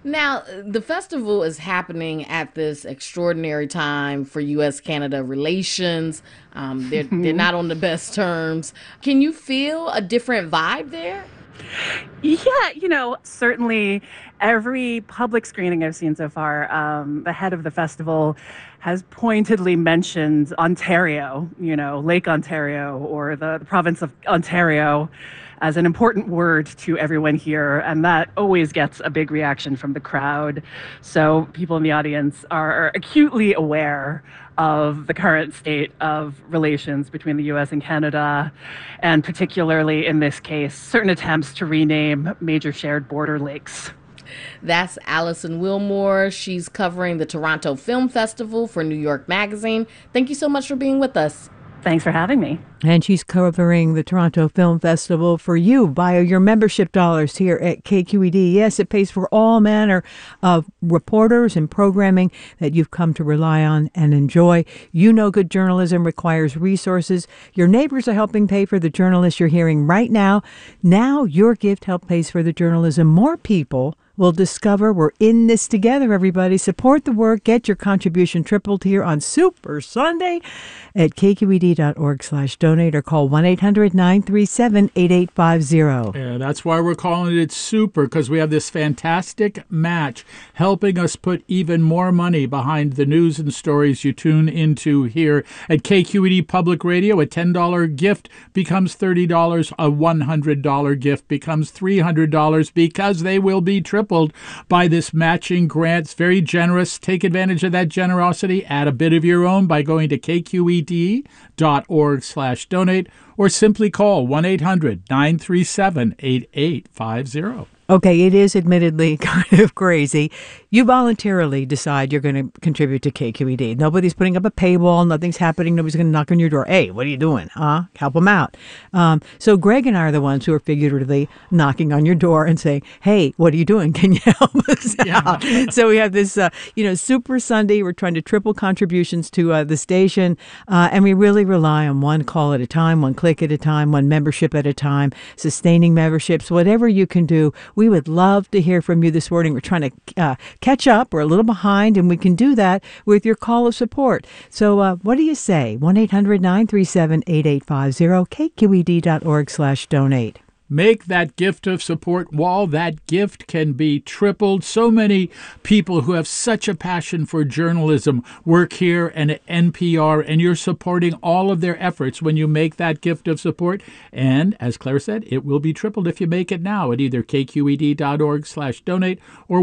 Now, the festival is happening at this extraordinary time for U.S. Canada relations. They're not on the best terms. Can you feel a different vibe there? Yeah, certainly every public screening I've seen so far, the head of the festival has pointedly mentioned Ontario, Lake Ontario or the province of Ontario as an important word to everyone here. And that always gets a big reaction from the crowd. So people in the audience are acutely aware of the current state of relations between the US and Canada, and particularly in this case, certain attempts to rename major shared border lakes. That's Allison Wilmore. She's covering the Toronto Film Festival for New York Magazine. Thank you so much for being with us. Thanks for having me. And she's covering the Toronto Film Festival for you via your membership dollars here at KQED. Yes, it pays for all manner of reporters and programming that you've come to rely on and enjoy. You know good journalism requires resources. Your neighbors are helping pay for the journalists you're hearing right now. Now your gift help pays for the journalism more people will discover. We're in this together, everybody. Support the work. Get your contribution tripled here on Super Sunday at kqed.org/donate or call 1-800-937-8850. Yeah, that's why we're calling it Super, because we have this fantastic match helping us put even more money behind the news and stories you tune into here at KQED Public Radio. A $10 gift becomes $30. A $100 gift becomes $300 because they will be tripled by this matching grant. It's very generous. Take advantage of that generosity. Add a bit of your own by going to kqed.org/donate or simply call 1-800-937-8850. Okay, it is admittedly kind of crazy. You voluntarily decide you're going to contribute to KQED. Nobody's putting up a paywall. Nothing's happening. Nobody's going to knock on your door. Hey, what are you doing? Help them out. So Greg and I are the ones who are figuratively knocking on your door and saying, hey, what are you doing? Can you help us out? So we have this, Super Sunday. We're trying to triple contributions to the station. And we really rely on one call at a time, one click at a time, one membership at a time, sustaining memberships, whatever you can do. We would love to hear from you this morning. We're trying to catch up. We're a little behind, and we can do that with your call of support. So what do you say? 1-800-937-8850, kqed.org/donate. Make that gift of support wall. That gift can be tripled. So many people who have such a passion for journalism work here and at NPR, and you're supporting all of their efforts when you make that gift of support. And as Claire said, it will be tripled if you make it now at either kqed.org/donate or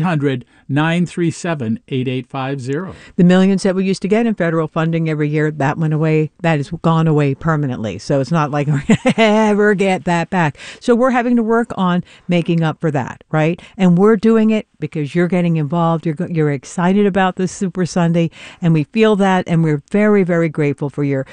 1-800-937-8850. The millions that we used to get in federal funding every year, that went away. That has gone away permanently. So it's not like we're going to ever get that back. So we're having to work on making up for that, right? And we're doing it because you're getting involved. You're excited about this Super Sunday, and we feel that, and we're very, very grateful for your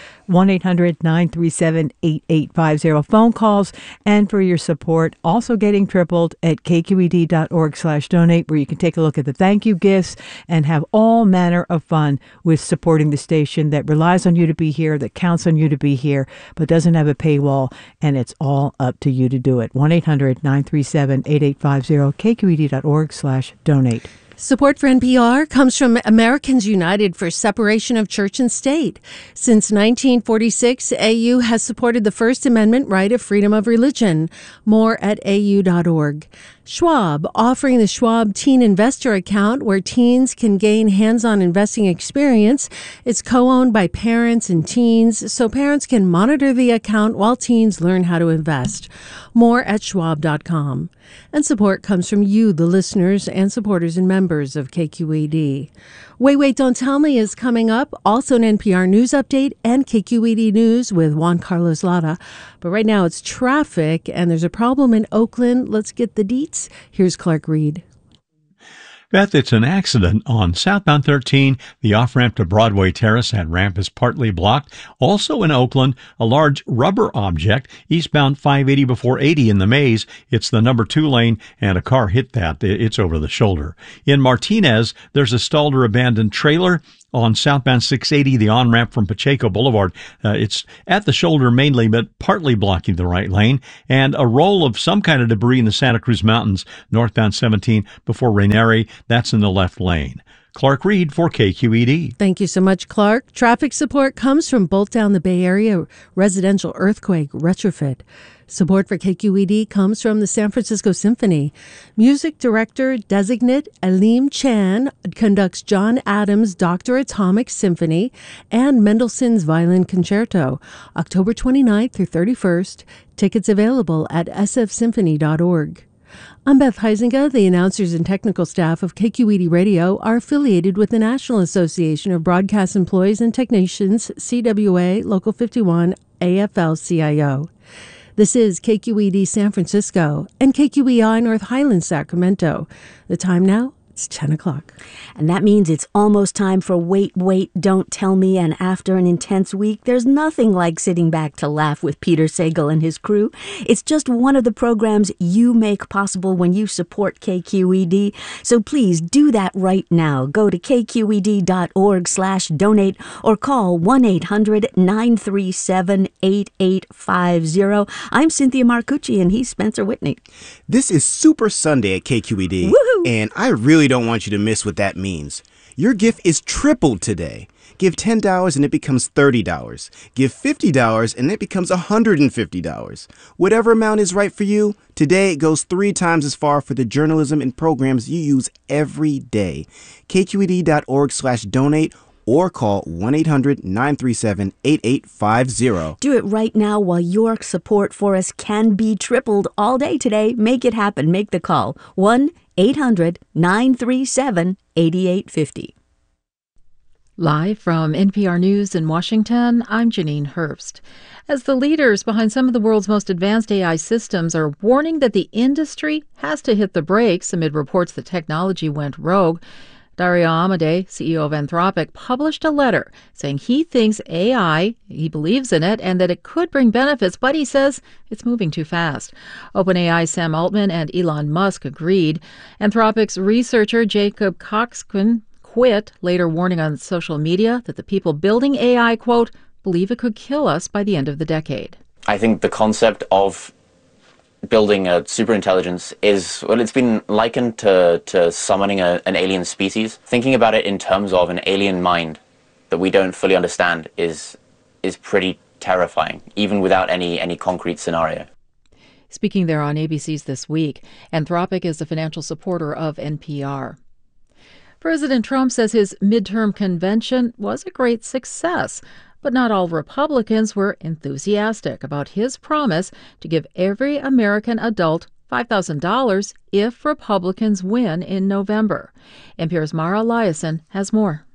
1-800-937-8850 phone calls and for your support. Also getting tripled at kqed.org/donate, where you can take a look at the thank you gifts and have all manner of fun with supporting the station that relies on you to be here, that counts on you to be here, but doesn't have a paywall, and it's all up to you to do it. 1-800-937-8850, kqed.org/donate. Support for NPR comes from Americans United for Separation of Church and State. Since 1946, AU has supported the First Amendment right of freedom of religion. More at au.org. Schwab, offering the Schwab Teen Investor Account where teens can gain hands-on investing experience. It's co-owned by parents and teens, so parents can monitor the account while teens learn how to invest. More at schwab.com. And support comes from you, the listeners and supporters and members of KQED. Wait, Don't Tell Me is coming up. Also an NPR News Update and KQED News with Juan Carlos Lara. But right now it's traffic, and there's a problem in Oakland. Let's get the deets. Here's Clark Reed. Beth, it's an accident on southbound 13. The off-ramp to Broadway Terrace and ramp is partly blocked. Also in Oakland, a large rubber object eastbound 580 before 80 in the maze. It's the number 2 lane, and a car hit that. It's over the shoulder. In Martinez, there's a stalled or abandoned trailer On southbound 680, the on-ramp from Pacheco Boulevard, it's at the shoulder mainly, but partly blocking the right lane. And a roll of some kind of debris in the Santa Cruz Mountains, northbound 17 before Rainieri. That's in the left lane. Clark Reed for KQED. Thank you so much, Clark. Traffic support comes from Bolt Down the Bay Area residential earthquake retrofit. Support for KQED comes from the San Francisco Symphony. Music director designate Aleem Chan conducts John Adams' Dr. Atomic Symphony and Mendelssohn's Violin Concerto, October 29th through 31st. Tickets available at sfsymphony.org. I'm Beth Heisinger. The announcers and technical staff of KQED Radio are affiliated with the National Association of Broadcast Employees and Technicians, CWA, Local 51, AFL-CIO. This is KQED San Francisco and KQEI North Highlands, Sacramento. The time now, it's 10 o'clock. And that means it's almost time for Wait, Don't Tell Me. And after an intense week, there's nothing like sitting back to laugh with Peter Sagal and his crew. It's just one of the programs you make possible when you support KQED. So please do that right now. Go to kqed.org/donate or call 1-800-937-8850. I'm Cynthia Marcucci and he's Spencer Whitney. This is Super Sunday at KQED. Woohoo! And I really don't want you to miss what that means. Your gift is tripled today. Give $10 and it becomes $30. Give $50 and it becomes $150. Whatever amount is right for you, today it goes 3 times as far for the journalism and programs you use every day. KQED.org/donate or call 1-800-937-8850. Do it right now while your support for us can be tripled all day today. Make it happen. Make the call. 1-800-937-8850. Live from NPR News in Washington, I'm Janine Herbst. As the leaders behind some of the world's most advanced AI systems are warning that the industry has to hit the brakes amid reports that technology went rogue, Dario Amodei, CEO of Anthropic, published a letter saying he thinks AI, he believes in it, and that it could bring benefits, but he says it's moving too fast. OpenAI's Sam Altman and Elon Musk agreed. Anthropic's researcher Jacob Coxkin quit, later warning on social media that the people building AI, quote, believe it could kill us by the end of the decade. I think the concept of building a superintelligence is, well, it's been likened to summoning an alien species. Thinking about it in terms of an alien mind that we don't fully understand is pretty terrifying, even without any concrete scenario. Speaking there on ABC's This Week, Anthropic is a financial supporter of NPR. President Trump says his midterm convention was a great success, but not all Republicans were enthusiastic about his promise to give every American adult $5,000 if Republicans win in November. NPR's Mara Eliason has more.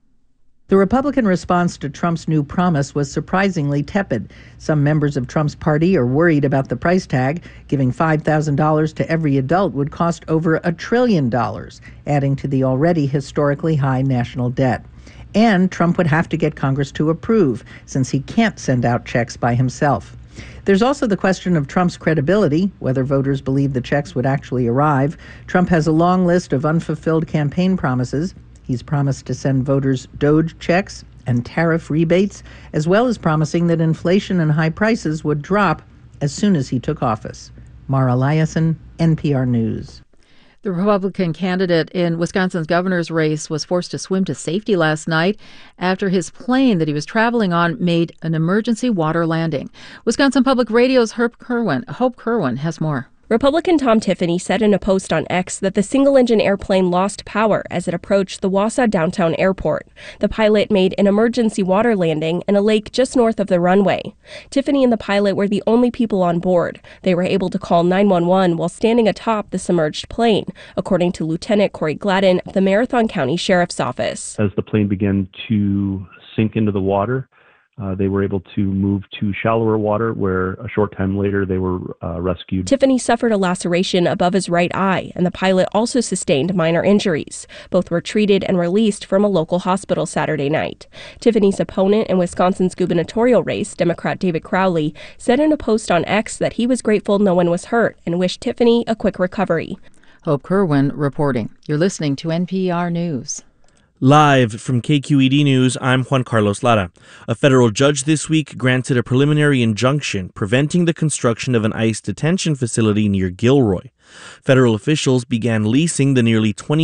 The Republican response to Trump's new promise was surprisingly tepid. Some members of Trump's party are worried about the price tag. Giving $5,000 to every adult would cost over $1 trillion, adding to the already historically high national debt. And Trump would have to get Congress to approve, since he can't send out checks by himself. There's also the question of Trump's credibility, whether voters believe the checks would actually arrive. Trump has a long list of unfulfilled campaign promises. He's promised to send voters DOGE checks and tariff rebates, as well as promising that inflation and high prices would drop as soon as he took office. Mara Eliason, NPR News. The Republican candidate in Wisconsin's governor's race was forced to swim to safety last night after his plane that he was traveling on made an emergency water landing. Wisconsin Public Radio's Hope Kerwin has more. Republican Tom Tiffany said in a post on X that the single-engine airplane lost power as it approached the Wausau downtown airport. The pilot made an emergency water landing in a lake just north of the runway. Tiffany and the pilot were the only people on board. They were able to call 911 while standing atop the submerged plane, according to Lieutenant Corey Gladden of the Marathon County Sheriff's Office. As the plane began to sink into the water, they were able to move to shallower water, where a short time later they were rescued. Tiffany suffered a laceration above his right eye, and the pilot also sustained minor injuries. Both were treated and released from a local hospital Saturday night. Tiffany's opponent in Wisconsin's gubernatorial race, Democrat David Crowley, said in a post on X that he was grateful no one was hurt and wished Tiffany a quick recovery. Hope Kerwin reporting. You're listening to NPR News. Live from KQED News, I'm Juan Carlos Lara. A federal judge this week granted a preliminary injunction preventing the construction of an ICE detention facility near Gilroy. Federal officials began leasing the nearly 20